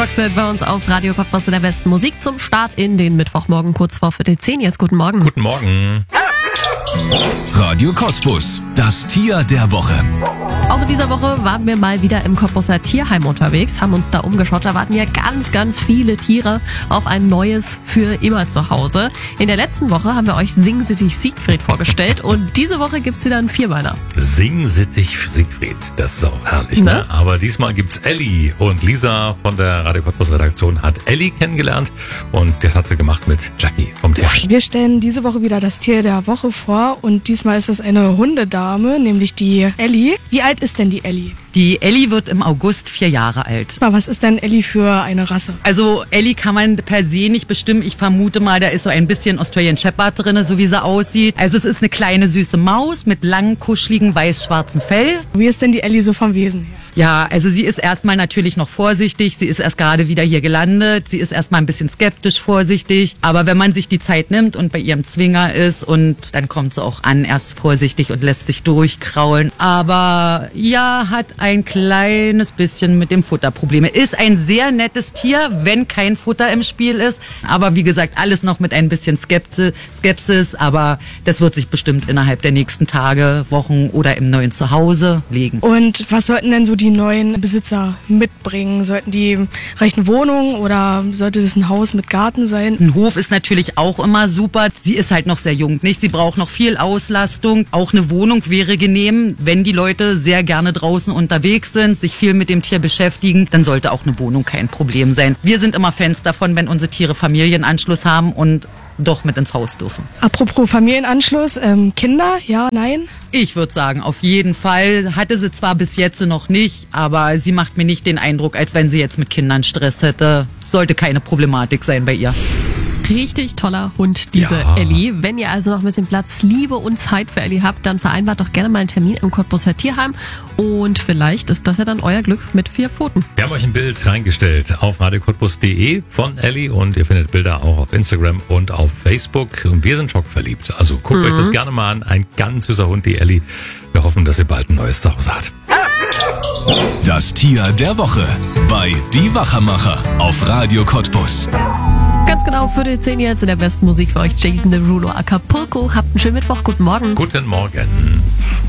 Roxette bei uns auf Radio Cottbus in der besten Musik zum Start in den Mittwochmorgen kurz vor 9:45. Jetzt guten Morgen. Guten Morgen. Radio Cottbus, das Tier der Woche. Auch in dieser Woche waren wir mal wieder im Cottbuser Tierheim unterwegs, haben uns da umgeschaut. Da warten ja ganz, ganz viele Tiere auf ein neues für immer zu Hause. In der letzten Woche haben wir euch Singsittich Siegfried vorgestellt und diese Woche gibt's wieder einen Vierbeiner. Singsittich Siegfried, das ist auch herrlich, ne? Aber diesmal gibt's Elli und Lisa von der Radio Cottbus Redaktion hat Elli kennengelernt und das hat sie gemacht mit Jackie vom Tierheim. Wir stellen diese Woche wieder das Tier der Woche vor und diesmal ist es eine Hundedame, nämlich die Elli. Wie alt ist denn die Elli? Die Elli wird im August 4 Jahre alt. Aber was ist denn Elli für eine Rasse? Also Elli kann man per se nicht bestimmen. Ich vermute mal, da ist so ein bisschen Australian Shepherd drin, so wie sie aussieht. Also es ist eine kleine süße Maus mit langem, kuscheligen, weiß-schwarzen Fell. Wie ist denn die Elli so vom Wesen her? Ja, also sie ist erstmal natürlich noch vorsichtig. Sie ist erst gerade wieder hier gelandet. Sie ist erstmal ein bisschen skeptisch vorsichtig. Aber wenn man sich die Zeit nimmt und bei ihrem Zwinger ist und dann kommt sie auch an, erst vorsichtig und lässt sich durchkraulen. Aber ja, hat ein kleines bisschen mit dem Futter Probleme. Ist ein sehr nettes Tier, wenn kein Futter im Spiel ist. Aber wie gesagt, alles noch mit ein bisschen Skepsis. Aber das wird sich bestimmt innerhalb der nächsten Tage, Wochen oder im neuen Zuhause legen. Und was sollten denn so die neuen Besitzer mitbringen? Sollten die reichen Wohnungen oder sollte das ein Haus mit Garten sein? Ein Hof ist natürlich auch immer super. Sie ist halt noch sehr jung, nicht? Sie braucht noch viel Auslastung. Auch eine Wohnung wäre genehm, wenn die Leute sehr gerne draußen unterwegs sind, sich viel mit dem Tier beschäftigen, dann sollte auch eine Wohnung kein Problem sein. Wir sind immer Fans davon, wenn unsere Tiere Familienanschluss haben und doch mit ins Haus dürfen. Apropos Familienanschluss, Kinder, ja, nein? Ich würde sagen, auf jeden Fall. Hatte sie zwar bis jetzt noch nicht, aber sie macht mir nicht den Eindruck, als wenn sie jetzt mit Kindern Stress hätte. Sollte keine Problematik sein bei ihr. Richtig toller Hund, diese Elli. Wenn ihr also noch ein bisschen Platz, Liebe und Zeit für Elli habt, dann vereinbart doch gerne mal einen Termin im Cottbuser Tierheim. Und vielleicht ist das ja dann euer Glück mit 4 Pfoten. Wir haben euch ein Bild reingestellt auf radiocottbus.de von Elli und ihr findet Bilder auch auf Instagram und auf Facebook. Und wir sind schockverliebt. Also guckt euch das gerne mal an. Ein ganz süßer Hund, die Elli. Wir hoffen, dass sie bald ein neues Zuhause hat. Das Tier der Woche bei Die Wachermacher auf Radio Cottbus. Ganz genau, 9:45 jetzt in der besten Musik für euch. Jason Derulo, Acapulco. Habt einen schönen Mittwoch. Guten Morgen. Guten Morgen.